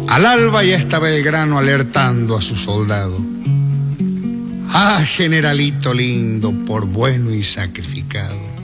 Al alba ya está Belgrano alertando a su soldado. Ah, generalito lindo, por bueno y sacrificado.